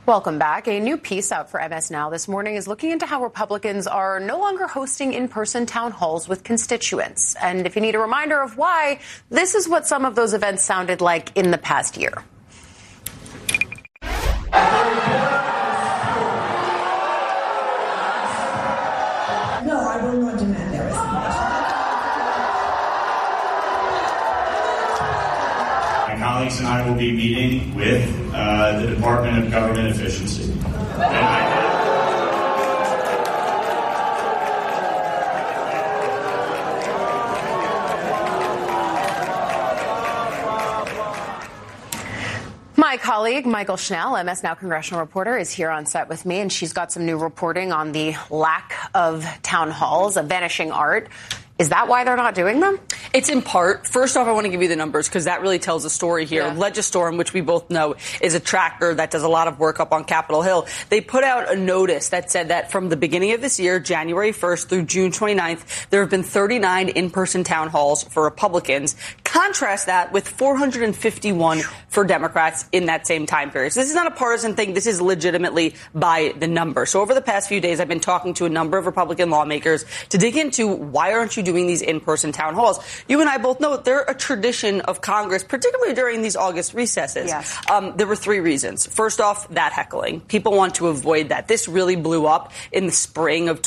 Welcome back. A new piece out for MS Now this morning is looking into how Republicans are no longer hosting in-person town halls with constituents. And if you need a reminder of why, this is what some of those events sounded like in the past year. No, I will not demand their resignation. My colleagues and I will be meeting with the Department of Government Efficiency. My colleague, Michael Schnell, MS Now congressional reporter, is here on set with me, and she's got some new reporting on the lack of town halls, a vanishing art. Is that why they're not doing them? It's in part. First off, I want to give you the numbers because that really tells the story here. Yeah. Legistorm, which we both know is a tracker that does a lot of work up on Capitol Hill, they put out a notice that said that from the beginning of this year, January 1st through June 29th, there have been 39 in-person town halls for Republicans. Contrast that with 451 for Democrats in that same time period. So this is not a partisan thing. This is legitimately by the number. So over the past few days, I've been talking to a number of Republican lawmakers to dig into why aren't you doing these in-person town halls? You and I both know they're a tradition of Congress, particularly during these August recesses. Yes. There were three reasons. First off, that heckling. People want to avoid that. This really blew up in the spring of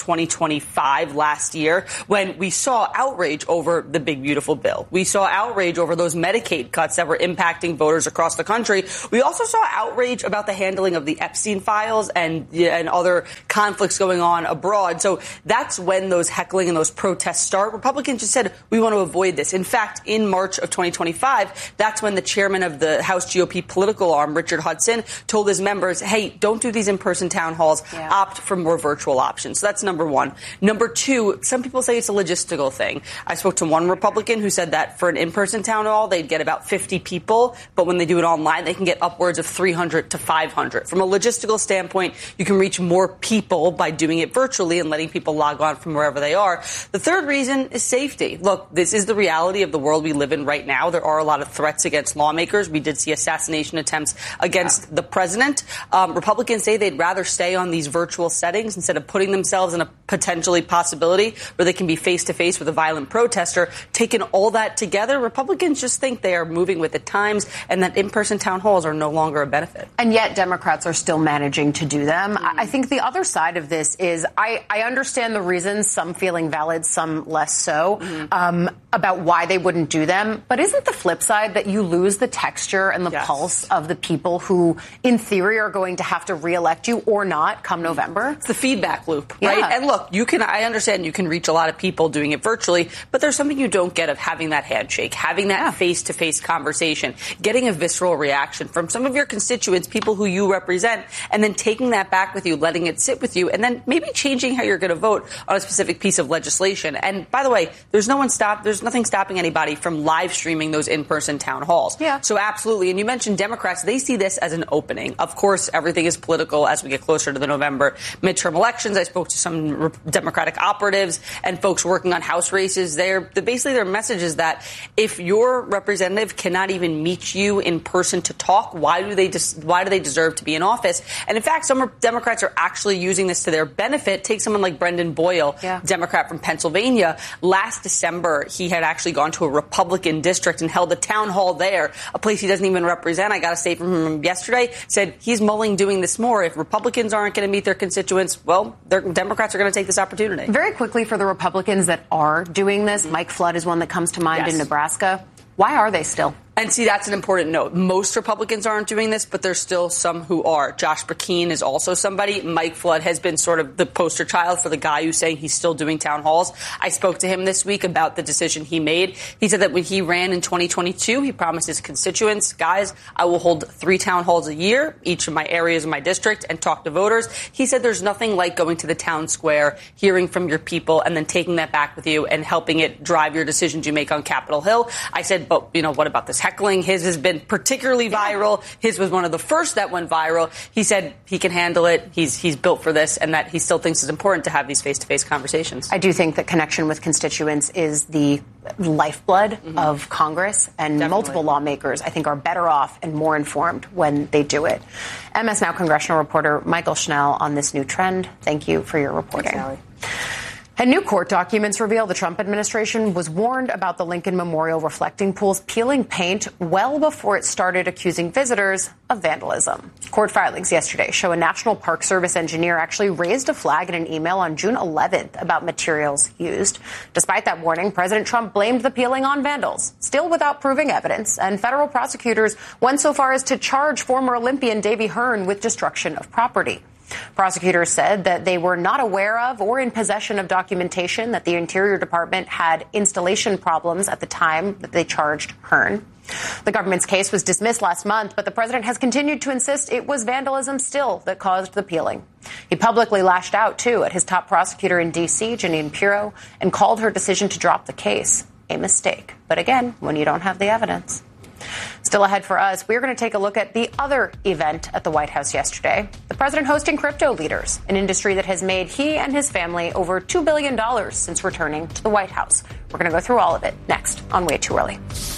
2025 last year when we saw outrage over the big, beautiful bill. We saw outrage over those Medicaid cuts that were impacting voters across the country. We also saw outrage about the handling of the Epstein files and other conflicts going on abroad. So that's when those heckling and those protests start. Republicans just said, we want to avoid this. In fact, in March of 2025, that's when the chairman of the House GOP political arm, Richard Hudson, told his members, hey, don't do these in-person town halls. Yeah. Opt for more virtual options. So that's number one. Number two, some people say it's a logistical thing. I spoke to one Republican who said that for an in-person town hall, they'd get about 50 people. But when they do it online, they can get upwards of 300 to 500. From a logistical standpoint, you can reach more people by doing it virtually and letting people log on from wherever they are. The third reason is safety. Look, this is the reality of the world we live in right now. There are a lot of threats against lawmakers. We did see assassination attempts against the president. Republicans say they'd rather stay on these virtual settings instead of putting themselves in a potentially possibility where they can be face-to-face with a violent protester. Taking all that together, Republicans just think they are moving with the times and that in-person town halls are no longer a benefit. And yet Democrats are still managing to do them. Mm-hmm. I think the other side of this is I understand the reasons, some feeling valid, some less so, about why they wouldn't do them. But isn't the flip side that you lose the texture and the pulse of the people who, in theory, are going to have to reelect you or not come November? It's the feedback loop, right? Yeah. And look, I understand you can reach a lot of people doing it virtually, but there's something you don't get of having that handshake, having that face-to-face conversation, getting a visceral reaction from some of your constituents, people who you represent, and then taking that back with you, letting it sit with you, and then maybe changing how you're going to vote on a specific piece of legislation. And by the way, there's nothing stopping anybody from live streaming those in-person town halls. Yeah. So absolutely. And you mentioned Democrats. They see this as an opening. Of course, everything is political as we get closer to the November midterm elections. I spoke to some Democratic operatives and folks working on House races. Basically their message is that if your representative cannot even meet you in person to talk, why do they deserve to be in office? And in fact, some Democrats are actually using this to their benefit. Take someone like Brendan Boyle, Democrat from Pennsylvania. Last December, he had actually gone to a Republican district and held a town hall there, a place he doesn't even represent. I got to say from him yesterday, said he's mulling doing this more. If Republicans aren't going to meet their constituents, well, Democrats are going to take this opportunity. Very quickly, for the Republicans that are doing this, Mike Flood is one that comes to mind in Nebraska. Why are they still? And see, that's an important note. Most Republicans aren't doing this, but there's still some who are. Josh Brecheen is also somebody. Mike Flood has been sort of the poster child for the guy who's saying he's still doing town halls. I spoke to him this week about the decision he made. He said that when he ran in 2022, he promised his constituents, guys, I will hold 3 town halls a year, each of my areas of my district, and talk to voters. He said there's nothing like going to the town square, hearing from your people, and then taking that back with you and helping it drive your decisions you make on Capitol Hill. I said, but, what about this heckling. His has been particularly viral. His was one of the first that went viral. He said he can handle it. He's built for this, and that he still thinks it's important to have these face-to-face conversations. I do think that connection with constituents is the lifeblood of Congress, and multiple lawmakers, I think, are better off and more informed when they do it. MS Now congressional reporter Michael Schnell on this new trend. Thank you for your reporting. Thanks, And new court documents reveal the Trump administration was warned about the Lincoln Memorial reflecting pools peeling paint well before it started accusing visitors of vandalism. Court filings yesterday show a National Park Service engineer actually raised a flag in an email on June 11th about materials used. Despite that warning, President Trump blamed the peeling on vandals, still without proving evidence, and federal prosecutors went so far as to charge former Olympian Davy Hearn with destruction of property. Prosecutors said that they were not aware of or in possession of documentation that the Interior Department had installation problems at the time that they charged Hearn. The government's case was dismissed last month, but the president has continued to insist it was vandalism still that caused the peeling. He publicly lashed out, too, at his top prosecutor in D.C., Jeanine Pirro, and called her decision to drop the case a mistake. But again, when you don't have the evidence. Still ahead for us, we're going to take a look at the other event at the White House yesterday. The president hosting crypto leaders, an industry that has made he and his family over $2 billion since returning to the White House. We're going to go through all of it next on Way Too Early.